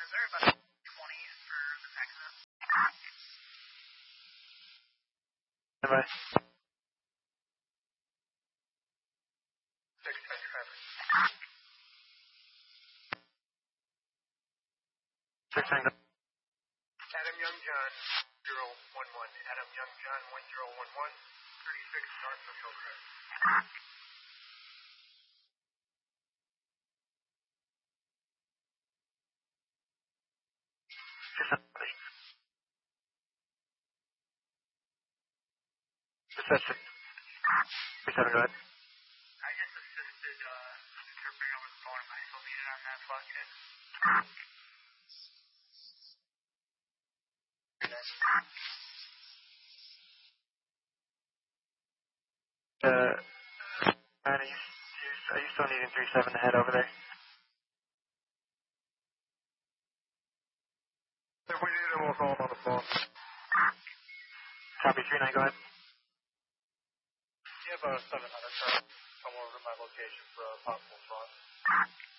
Bye. 610 traffic. 610. Adam Young John 011. Adam Young John 1011. 36 North of Hillcrest. Go ahead. I just assisted interpreting over the phone if I still needed on that flight. Man, are you still needing 37 to head over there? If we need him, we'll call him on the phone. Copy 39, go ahead. You have a 700 car come over to my location for a possible fraud.